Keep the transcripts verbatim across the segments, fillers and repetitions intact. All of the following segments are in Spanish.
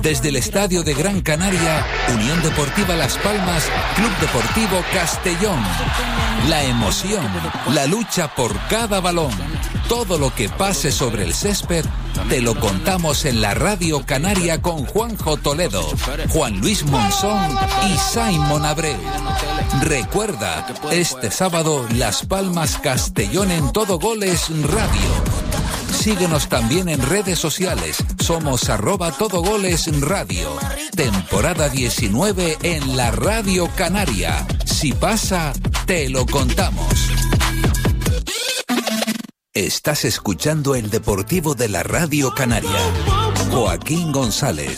Desde el Estadio de Gran Canaria, Unión Deportiva Las Palmas, Club Deportivo Castellón. La emoción, la lucha por cada balón, todo lo que pase sobre el césped, te lo contamos en la Radio Canaria con Juanjo Toledo, Juan Luis Monzón y Simon Abreu. Recuerda, este sábado Las Palmas Castellón en Todo Goles Radio. Síguenos también en redes sociales. Somos arroba Todo Goles Radio. Temporada diecinueve en la Radio Canaria. Si pasa, te lo contamos. Estás escuchando el Deportivo de la Radio Canaria. Joaquín González.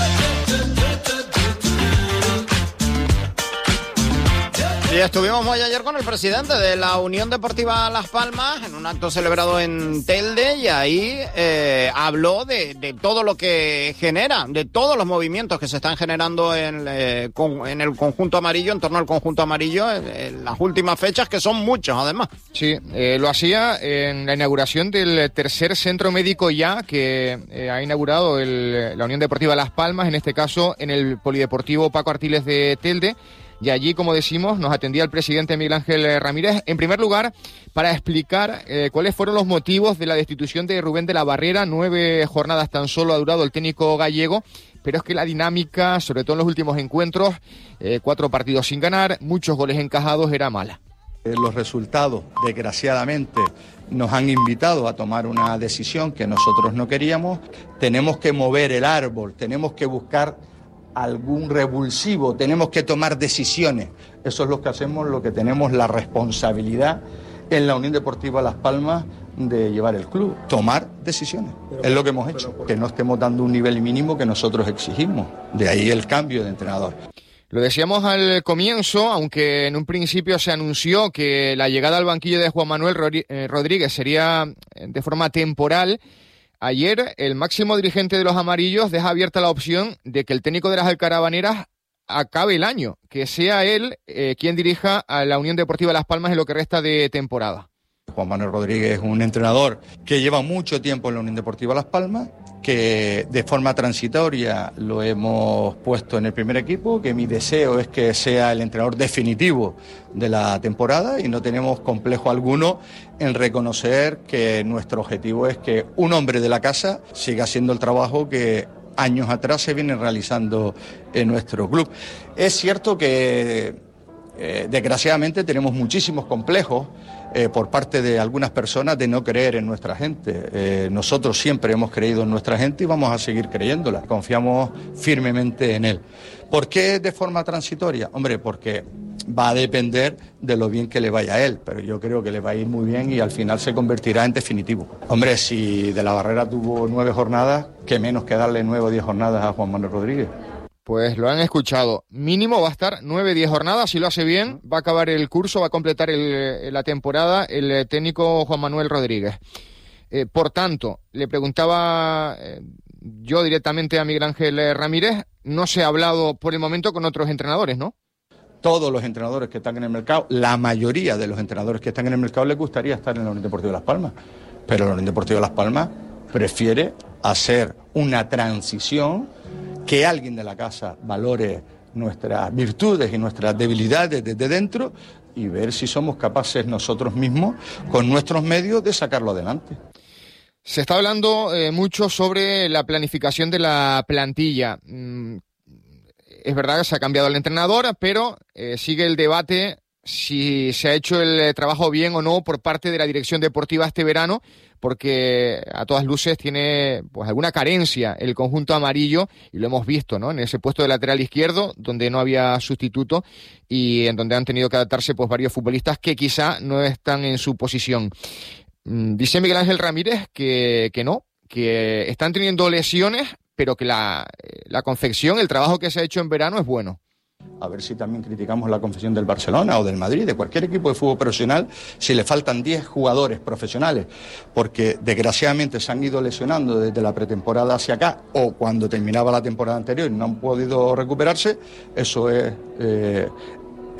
Y estuvimos hoy ayer con el presidente de la Unión Deportiva Las Palmas en un acto celebrado en Telde y ahí eh, habló de, de todo lo que genera, de todos los movimientos que se están generando en, eh, con, en el conjunto amarillo, en torno al conjunto amarillo, en, en las últimas fechas, que son muchos además. Sí, eh, lo hacía en la inauguración del tercer centro médico ya que eh, ha inaugurado el, la Unión Deportiva Las Palmas, en este caso en el Polideportivo Paco Artiles de Telde. Y allí, como decimos, nos atendía el presidente Miguel Ángel Ramírez, en primer lugar, para explicar eh, cuáles fueron los motivos de la destitución de Rubén de la Barrera. Nueve jornadas tan solo ha durado el técnico gallego, pero es que la dinámica, sobre todo en los últimos encuentros, eh, cuatro partidos sin ganar, muchos goles encajados, era mala. Los resultados, desgraciadamente, nos han invitado a tomar una decisión que nosotros no queríamos. Tenemos que mover el árbol, tenemos que buscar algún revulsivo, tenemos que tomar decisiones. Eso es lo que hacemos, lo que tenemos la responsabilidad en la Unión Deportiva Las Palmas de llevar el club, tomar decisiones. Pero, es lo que hemos hecho, por... que no estemos dando un nivel mínimo que nosotros exigimos. De ahí el cambio de entrenador. Lo decíamos al comienzo, aunque en un principio se anunció que la llegada al banquillo de Juan Manuel Rodríguez sería de forma temporal. Ayer, el máximo dirigente de los amarillos deja abierta la opción de que el técnico de las Alcarabaneras acabe el año, que sea él eh, quien dirija a la Unión Deportiva Las Palmas en lo que resta de temporada. Juan Manuel Rodríguez es un entrenador que lleva mucho tiempo en la Unión Deportiva Las Palmas, que de forma transitoria lo hemos puesto en el primer equipo, que mi deseo es que sea el entrenador definitivo de la temporada y no tenemos complejo alguno en reconocer que nuestro objetivo es que un hombre de la casa siga haciendo el trabajo que años atrás se viene realizando en nuestro club. Es cierto que eh, desgraciadamente tenemos muchísimos complejos Eh, por parte de algunas personas de no creer en nuestra gente. Eh, nosotros siempre hemos creído en nuestra gente y vamos a seguir creyéndola. Confiamos firmemente en él. ¿Por qué de forma transitoria? Hombre, porque va a depender de lo bien que le vaya a él, pero yo creo que le va a ir muy bien y al final se convertirá en definitivo. Hombre, si de la Barrera tuvo nueve jornadas, qué menos que darle nueve o diez jornadas a Juan Manuel Rodríguez. Pues lo han escuchado. Mínimo va a estar nueve, diez jornadas. Si lo hace bien, va a acabar el curso, va a completar el, la temporada el técnico Juan Manuel Rodríguez. Eh, por tanto, le preguntaba eh, yo directamente a Miguel Ángel Ramírez, no se ha hablado por el momento con otros entrenadores, ¿no? Todos los entrenadores que están en el mercado, la mayoría de los entrenadores que están en el mercado les gustaría estar en la Unión Deportiva Las Palmas, pero la Unión Deportiva Las Palmas prefiere hacer una transición, que alguien de la casa valore nuestras virtudes y nuestras debilidades desde dentro y ver si somos capaces nosotros mismos, con nuestros medios, de sacarlo adelante. Se está hablando eh, mucho sobre la planificación de la plantilla. Mm, es verdad que se ha cambiado el entrenador, pero eh, sigue el debate si se ha hecho el trabajo bien o no por parte de la dirección deportiva este verano, porque a todas luces tiene pues alguna carencia el conjunto amarillo, y lo hemos visto, ¿no? En ese puesto de lateral izquierdo, donde no había sustituto y en donde han tenido que adaptarse pues varios futbolistas que quizá no están en su posición. Dice Miguel Ángel Ramírez que, que no, que están teniendo lesiones, pero que la, la confección, el trabajo que se ha hecho en verano es bueno. A ver si también criticamos la confesión del Barcelona o del Madrid, de cualquier equipo de fútbol profesional, si le faltan diez jugadores profesionales, porque desgraciadamente se han ido lesionando desde la pretemporada hacia acá, o cuando terminaba la temporada anterior y no han podido recuperarse. Eso es, eh,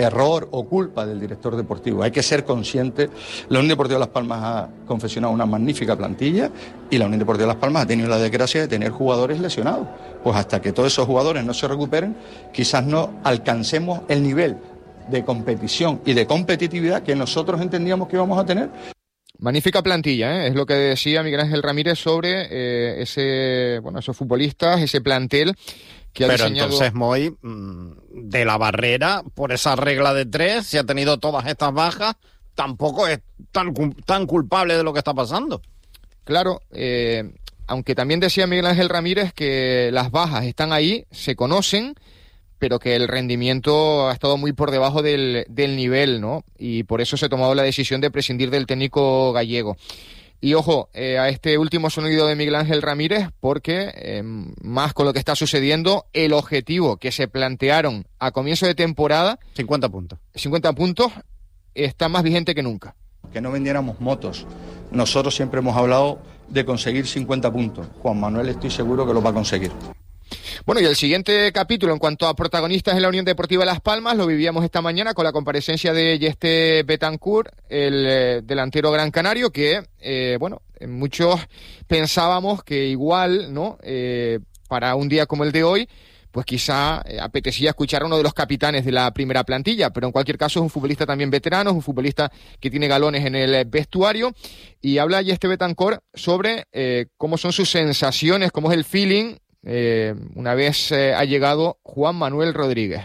error o culpa del director deportivo. Hay que ser consciente. La Unión Deportiva Las Palmas ha confeccionado una magnífica plantilla y la Unión Deportiva Las Palmas ha tenido la desgracia de tener jugadores lesionados. Pues hasta que todos esos jugadores no se recuperen, quizás no alcancemos el nivel de competición y de competitividad que nosotros entendíamos que íbamos a tener. Magnífica plantilla, ¿eh? Es lo que decía Miguel Ángel Ramírez sobre eh, ese, bueno, esos futbolistas, ese plantel que ha Pero diseñado... entonces, Moy, de la Barrera, por esa regla de tres, si ha tenido todas estas bajas, tampoco es tan, tan culpable de lo que está pasando. Claro, eh, aunque también decía Miguel Ángel Ramírez que las bajas están ahí, se conocen, pero que el rendimiento ha estado muy por debajo del, del nivel, ¿no? Y por eso se ha tomado la decisión de prescindir del técnico gallego. Y ojo, eh, a este último sonido de Miguel Ángel Ramírez, porque eh, más con lo que está sucediendo, el objetivo que se plantearon a comienzo de temporada, cincuenta puntos. cincuenta puntos, está más vigente que nunca. Que no vendiéramos motos. Nosotros siempre hemos hablado de conseguir cincuenta puntos. Juan Manuel estoy seguro que lo va a conseguir. Bueno, y el siguiente capítulo en cuanto a protagonistas en la Unión Deportiva Las Palmas lo vivíamos esta mañana con la comparecencia de Yeste Betancourt, el eh, delantero gran canario, que, eh, bueno, muchos pensábamos que igual, ¿no?, eh, para un día como el de hoy, pues quizá eh, apetecía escuchar a uno de los capitanes de la primera plantilla, pero en cualquier caso es un futbolista también veterano, es un futbolista que tiene galones en el vestuario, y habla Yeste Betancourt sobre eh, cómo son sus sensaciones, cómo es el feeling, Eh, una vez eh, ha llegado Juan Manuel Rodríguez.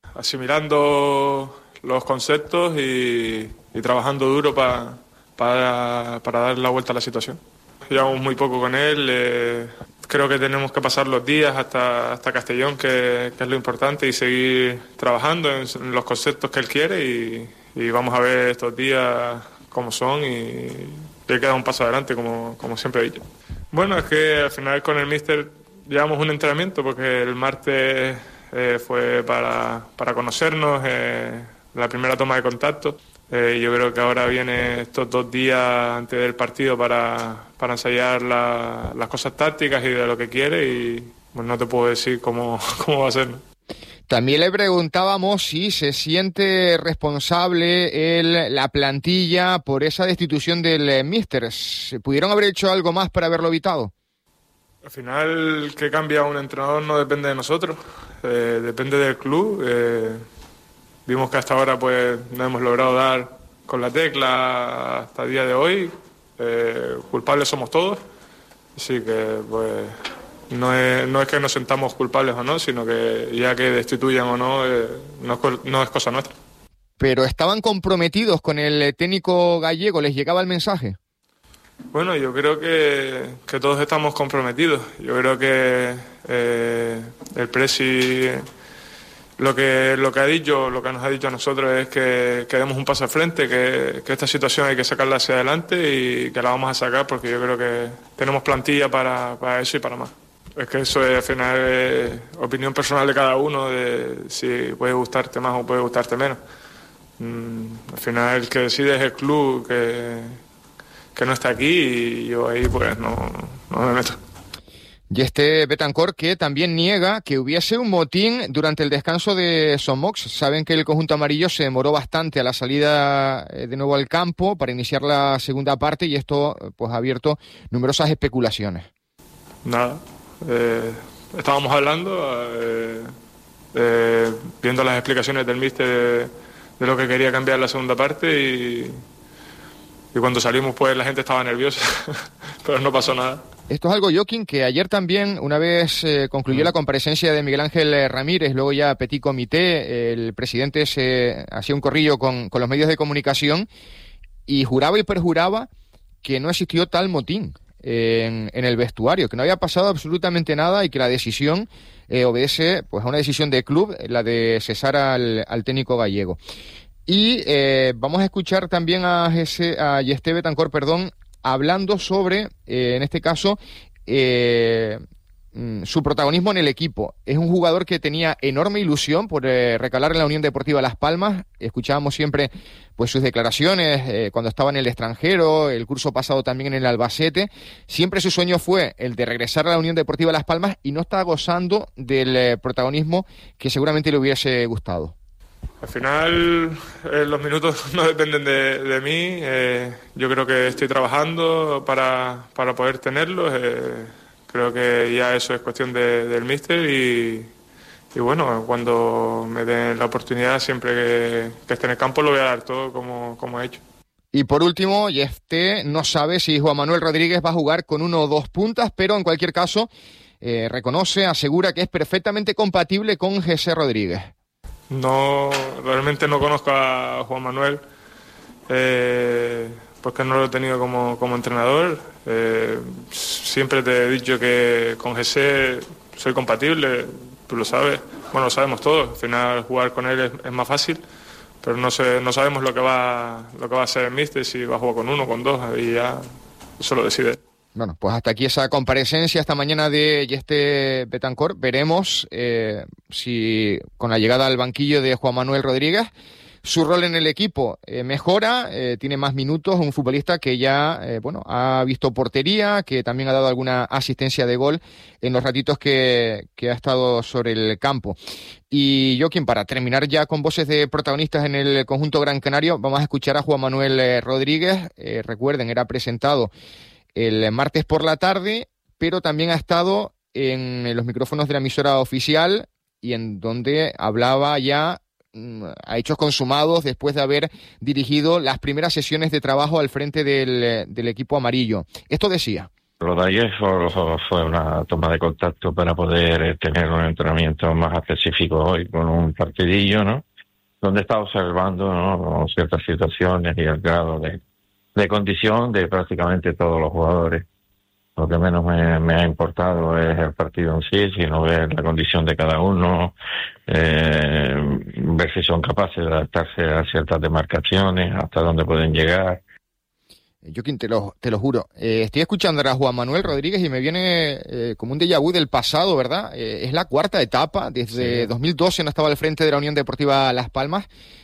Asimilando los conceptos y, y trabajando duro pa, para, para dar la vuelta a la situación. Llevamos muy poco con él, eh, creo que tenemos que pasar los días hasta, hasta Castellón, que, que es lo importante, y seguir trabajando en, en los conceptos que él quiere, y, y vamos a ver estos días cómo son, y le queda un paso adelante, como, como siempre he dicho. Bueno, es que al final con el míster llevamos un entrenamiento, porque el martes eh, fue para, para conocernos, eh, la primera toma de contacto. Eh, yo creo que ahora viene estos dos días antes del partido para, para ensayar la, las cosas tácticas y de lo que quiere, y pues no te puedo decir cómo, cómo va a ser, ¿no? También le preguntábamos si se siente responsable el, la plantilla por esa destitución del eh, míster. ¿Pudieron haber hecho algo más para haberlo evitado? Al final, que cambia un entrenador no depende de nosotros, eh, depende del club. Eh, vimos que hasta ahora pues no hemos logrado dar con la tecla hasta el día de hoy. Eh, culpables somos todos, así que pues no es, no es que nos sentamos culpables o no, sino que ya que destituyan o no, eh, no, es, no es cosa nuestra. ¿Pero estaban comprometidos con el técnico gallego? ¿Les llegaba el mensaje? Bueno, yo creo que, que todos estamos comprometidos. Yo creo que eh, el presi lo que lo que ha dicho, lo que nos ha dicho a nosotros es que, que demos un paso al frente, que, que esta situación hay que sacarla hacia adelante y que la vamos a sacar, porque yo creo que tenemos plantilla para, para eso y para más. Es que eso es, al final, es opinión personal de cada uno, de si puede gustarte más o puede gustarte menos. Mm, al final el que decide es el club, que que no está aquí, y yo ahí pues no, no me meto. Y este Betancourt, que también niega que hubiese un motín durante el descanso de Somox. Saben que el conjunto amarillo se demoró bastante a la salida de nuevo al campo para iniciar la segunda parte, y esto pues ha abierto numerosas especulaciones. Nada, eh, estábamos hablando, eh, eh, viendo las explicaciones del míster de, de lo que quería cambiar la segunda parte, y Y cuando salimos, pues la gente estaba nerviosa, pero no pasó nada. Esto es algo, Joaquín, que ayer también, una vez eh, concluyó la comparecencia de Miguel Ángel Ramírez, luego ya Petit Comité, el presidente se hacía un corrillo con, con los medios de comunicación y juraba y perjuraba que no existió tal motín en, en el vestuario, que no había pasado absolutamente nada, y que la decisión eh, obedece pues a una decisión de club, la de cesar al, al técnico gallego. Y eh, vamos a escuchar también a, ese, a Yeste Betancourt, perdón, hablando sobre, eh, en este caso, eh, su protagonismo en el equipo. Es un jugador que tenía enorme ilusión por eh, recalar en la Unión Deportiva Las Palmas. Escuchábamos siempre pues sus declaraciones eh, cuando estaba en el extranjero, el curso pasado también en el Albacete. Siempre su sueño fue el de regresar a la Unión Deportiva Las Palmas, y no está gozando del eh, protagonismo que seguramente le hubiese gustado. Al final, eh, los minutos no dependen de, de mí. Eh, yo creo que estoy trabajando para, para poder tenerlos. Eh, creo que ya eso es cuestión de, del míster y, y bueno, cuando me den la oportunidad, siempre que, que esté en el campo, lo voy a dar todo como, como he hecho. Y por último, Yefté no sabe si Juan Manuel Rodríguez va a jugar con uno o dos puntas, pero en cualquier caso eh, reconoce, asegura que es perfectamente compatible con Jesse Rodríguez. No, realmente no conozco a Juan Manuel, eh, porque no lo he tenido como, como entrenador. Eh, siempre te he dicho que con Jesse soy compatible, tú lo sabes, bueno, lo sabemos todos. Al final jugar con él es, es más fácil, pero no sé, no sabemos lo que va, lo que va a hacer el míster, si va a jugar con uno, con dos, y ya eso lo decide. Bueno, pues hasta aquí esa comparecencia esta mañana de Yefté Betancourt. Veremos eh, si con la llegada al banquillo de Juan Manuel Rodríguez su rol en el equipo eh, mejora, eh, tiene más minutos, un futbolista que ya eh, bueno ha visto portería, que también ha dado alguna asistencia de gol en los ratitos que, que ha estado sobre el campo. Y Joaquín, para terminar ya con voces de protagonistas en el conjunto Gran Canario, vamos a escuchar a Juan Manuel eh, Rodríguez. Eh, recuerden, era presentado el martes por la tarde, pero también ha estado en los micrófonos de la emisora oficial y en donde hablaba ya a hechos consumados después de haber dirigido las primeras sesiones de trabajo al frente del, del equipo amarillo. Esto decía. Lo de ayer fue, fue una toma de contacto para poder tener un entrenamiento más específico hoy con un partidillo, ¿no? Donde está observando, ¿no?, ciertas situaciones y el grado de de condición de prácticamente todos los jugadores. Lo que menos me, me ha importado es el partido en sí, sino ver la condición de cada uno, eh, ver si son capaces de adaptarse a ciertas demarcaciones, hasta dónde pueden llegar. Joaquín, te lo, te lo juro, eh, estoy escuchando a Juan Manuel Rodríguez y me viene eh, como un déjà vu del pasado, ¿verdad? Eh, es la cuarta etapa, desde sí. dos mil doce no estaba al frente de la Unión Deportiva Las Palmas.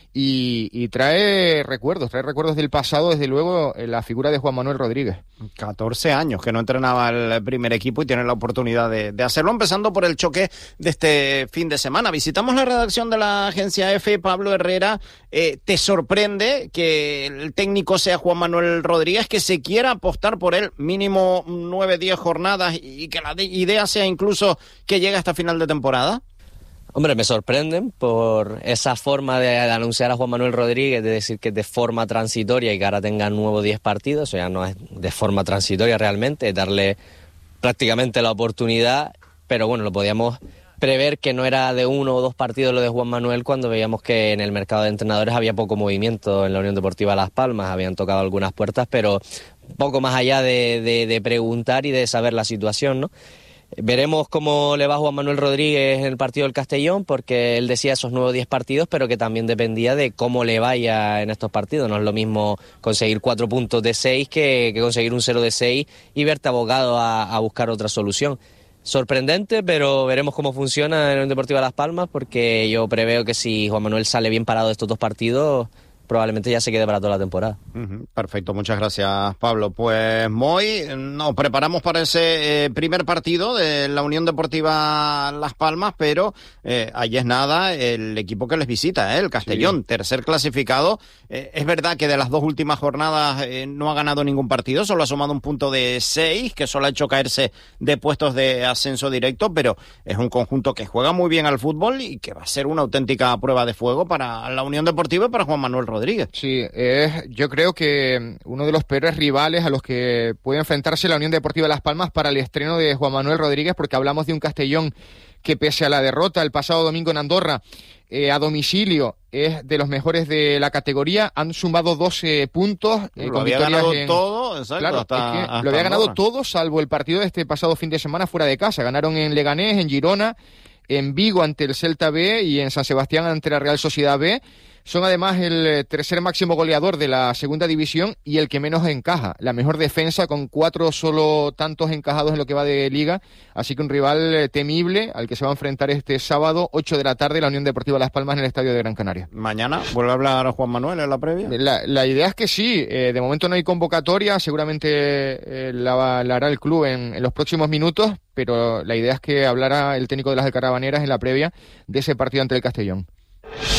Y, y trae recuerdos, trae recuerdos del pasado, desde luego, la figura de Juan Manuel Rodríguez. catorce años que no entrenaba el primer equipo y tiene la oportunidad de, de hacerlo, empezando por el choque de este fin de semana. Visitamos la redacción de la agencia F, Pablo Herrera. Eh, ¿Te sorprende que el técnico sea Juan Manuel Rodríguez, que se quiera apostar por él mínimo nueve, diez jornadas y que la idea sea incluso que llegue hasta final de temporada? Hombre, me sorprenden por esa forma de, de anunciar a Juan Manuel Rodríguez, de decir que es de forma transitoria y que ahora tenga nuevos diez partidos. Eso ya no es de forma transitoria realmente, es darle prácticamente la oportunidad, pero bueno, lo podíamos prever que no era de uno o dos partidos lo de Juan Manuel, cuando veíamos que en el mercado de entrenadores había poco movimiento en la Unión Deportiva Las Palmas, habían tocado algunas puertas, pero poco más allá de, de, de preguntar y de saber la situación, ¿no? Veremos cómo le va a Juan Manuel Rodríguez en el partido del Castellón, porque él decía esos nuevos diez partidos, pero que también dependía de cómo le vaya en estos partidos. No es lo mismo conseguir cuatro puntos de seis que, que conseguir un cero de seis y verte abocado a, a buscar otra solución. Sorprendente, pero veremos cómo funciona en el Deportivo Las Palmas, porque yo preveo que si Juan Manuel sale bien parado de estos dos partidos, probablemente ya se quede para toda la temporada. Uh-huh. Perfecto, muchas gracias, Pablo. Pues Moy, nos preparamos para ese eh, primer partido de la Unión Deportiva Las Palmas, pero eh, ahí es nada el equipo que les visita, ¿eh? El Castellón, sí. Tercer clasificado. Eh, es verdad que de las dos últimas jornadas eh, no ha ganado ningún partido, solo ha sumado un punto de seis, que solo ha hecho caerse de puestos de ascenso directo, pero es un conjunto que juega muy bien al fútbol y que va a ser una auténtica prueba de fuego para la Unión Deportiva y para Juan Manuel Rodríguez. Rodríguez. Sí, eh, yo creo que uno de los peores rivales a los que puede enfrentarse la Unión Deportiva Las Palmas para el estreno de Juan Manuel Rodríguez, porque hablamos de un Castellón que, pese a la derrota el pasado domingo en Andorra, eh, a domicilio es de los mejores de la categoría, han sumado doce puntos. Eh, lo con había ganado en... todo, exacto, claro, hasta, es que hasta lo había ganado Andorra. todo, salvo el partido de este pasado fin de semana fuera de casa. Ganaron en Leganés, en Girona, en Vigo ante el Celta B y en San Sebastián ante la Real Sociedad B. Son además el tercer máximo goleador de la segunda división y el que menos encaja. La mejor defensa, con cuatro solo tantos encajados en lo que va de liga. Así que un rival temible al que se va a enfrentar este sábado, ocho de la tarde, la Unión Deportiva Las Palmas en el Estadio de Gran Canaria. ¿Mañana vuelve a hablar Juan Manuel en la previa? La, la idea es que sí. Eh, de momento no hay convocatoria. Seguramente eh, la, la hará el club en, en los próximos minutos. Pero la idea es que hablará el técnico de las Alcarabaneras en la previa de ese partido ante el Castellón.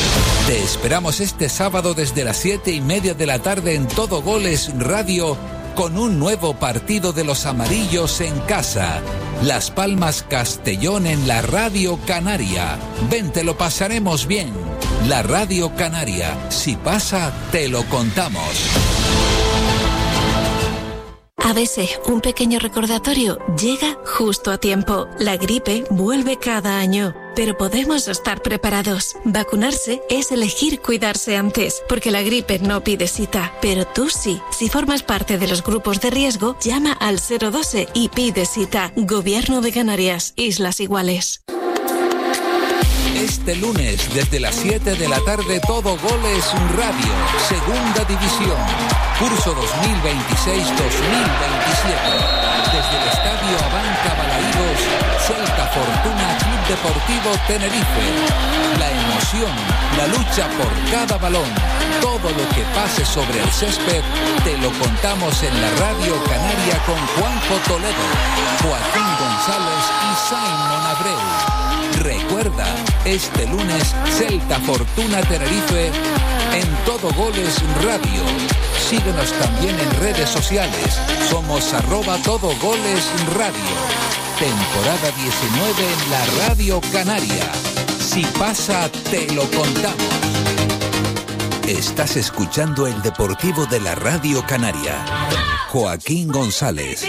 Te esperamos este sábado desde las siete y media de la tarde en Todo Goles Radio con un nuevo partido de los amarillos en casa. Las Palmas Castellón en la Radio Canaria. Ven, te lo pasaremos bien. La Radio Canaria. Si pasa, te lo contamos. A veces, un pequeño recordatorio llega justo a tiempo. La gripe vuelve cada año, pero podemos estar preparados. Vacunarse es elegir cuidarse antes, porque la gripe no pide cita, pero tú sí. Si formas parte de los grupos de riesgo, llama al cero doce y pide cita. Gobierno de Canarias, Islas Iguales. Este lunes, desde las siete de la tarde, Todo Goles Radio, Segunda División, curso dos mil veintiséis dos mil veintisiete. Desde el Estadio Abanca Balaídos, Celta Fortuna Club Deportivo Tenerife. La emoción, la lucha por cada balón, todo lo que pase sobre el césped, te lo contamos en la Radio Canaria con Juanjo Toledo, Joaquín González y Simon Abreu. Recuerda, este lunes, Celta Fortuna Tenerife en Todo Goles Radio. Síguenos también en redes sociales. Somos arroba Todo Goles Radio. Temporada diecinueve en la Radio Canaria. Si pasa, te lo contamos. Estás escuchando el Deportivo de la Radio Canaria. Joaquín González.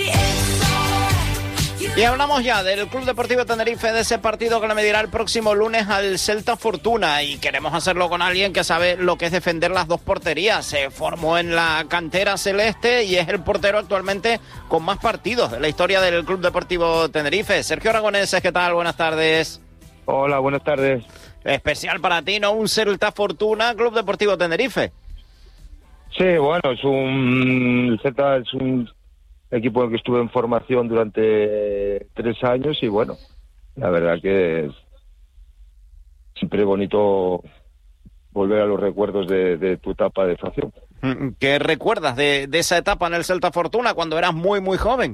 Y hablamos ya del Club Deportivo Tenerife, de ese partido que le medirá el próximo lunes al Celta Fortuna, y queremos hacerlo con alguien que sabe lo que es defender las dos porterías. Se formó en la cantera celeste y es el portero actualmente con más partidos de la historia del Club Deportivo Tenerife. Sergio Aragoneses, ¿qué tal? Buenas tardes. Hola, buenas tardes. Especial para ti, ¿no? Un Celta Fortuna, Club Deportivo Tenerife. Sí, bueno, es un... El Celta es un equipo en el que estuve en formación durante tres años y bueno, la verdad que es siempre bonito volver a los recuerdos de, de tu etapa de formación. ¿Qué recuerdas de, de esa etapa en el Celta Fortuna cuando eras muy, muy joven?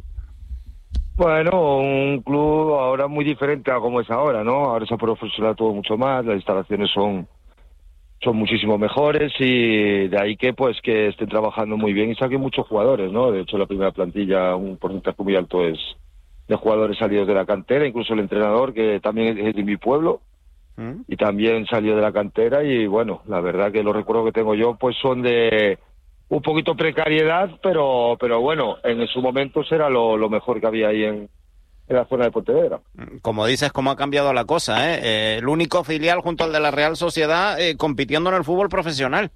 Bueno, un club ahora muy diferente a como es ahora, ¿no? Ahora se ha profesionalizado todo mucho más, las instalaciones son son muchísimo mejores y de ahí que pues que estén trabajando muy bien y saquen muchos jugadores, ¿no? De hecho, la primera plantilla, un porcentaje muy alto es de jugadores salidos de la cantera, incluso el entrenador, que también es de mi pueblo, ¿Mm? y también salió de la cantera y bueno, la verdad que los recuerdos que tengo yo pues son de un poquito precariedad, pero pero bueno, en su momento era lo, lo mejor que había ahí en en la zona de Pontevedra. Como dices, cómo ha cambiado la cosa, ¿eh? Eh, el único filial junto al de la Real Sociedad eh, compitiendo en el fútbol profesional.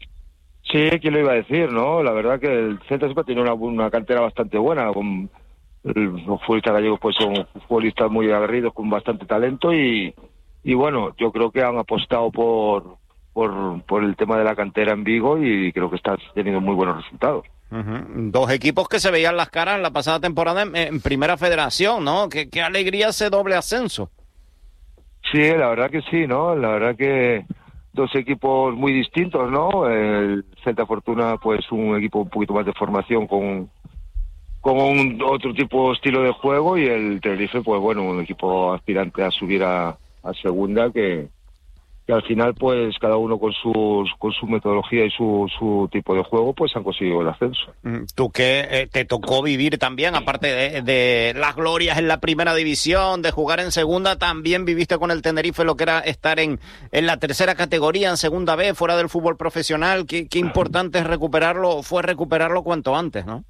Sí, ¿quién lo iba a decir, no? La verdad que el Celta siempre tiene una, una cantera bastante buena, con los futbolistas gallegos pues son futbolistas muy aguerridos, con bastante talento y, y bueno, yo creo que han apostado por, por, por el tema de la cantera en Vigo y creo que está teniendo muy buenos resultados. Uh-huh. Dos equipos que se veían las caras la pasada temporada en, en Primera Federación, ¿no? Qué, qué alegría ese doble ascenso. Sí, la verdad que sí, ¿no? La verdad que dos equipos muy distintos, ¿no? El Celta Fortuna, pues un equipo un poquito más de formación con, con un otro tipo de estilo de juego y el Tenerife, pues bueno, un equipo aspirante a subir a, a segunda que... que al final pues cada uno con su con su metodología y su, su tipo de juego pues han conseguido el ascenso. Tú que eh, te tocó vivir también, aparte de, de las glorias en la primera división, de jugar en segunda, también viviste con el Tenerife lo que era estar en, en la tercera categoría, en segunda B, fuera del fútbol profesional. Qué, qué importante es recuperarlo, fue recuperarlo cuanto antes, ¿no?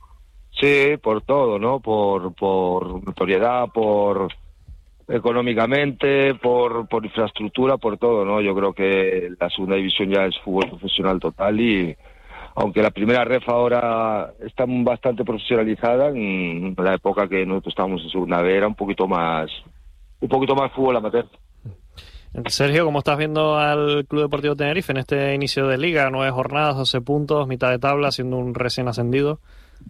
Sí, por todo, ¿no? Por, por notoriedad, por... económicamente, por, por infraestructura, por todo, ¿no? Yo creo que la segunda división ya es fútbol profesional total y aunque la primera ref ahora está bastante profesionalizada, en la época que nosotros estábamos en segunda B era un poquito más un poquito más fútbol amateur. Sergio, ¿cómo estás viendo al Club Deportivo Tenerife en este inicio de liga? Nueve jornadas, doce puntos, mitad de tabla, siendo un recién ascendido.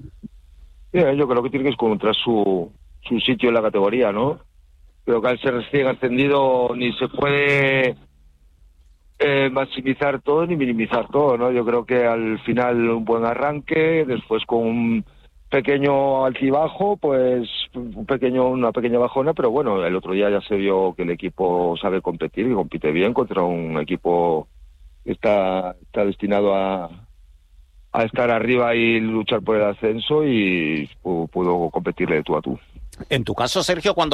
Sí, yo creo que tiene que encontrar su, su sitio en la categoría, ¿no? Creo que al ser recién ascendido ni se puede eh, maximizar todo ni minimizar todo, ¿no? Yo creo que al final un buen arranque, después con un pequeño altibajo, pues un pequeño una pequeña bajona, pero bueno, el otro día ya se vio que el equipo sabe competir y compite bien contra un equipo está, está destinado a, a estar arriba y luchar por el ascenso y puedo, puedo competirle de tú a tú. En tu caso, Sergio, cuando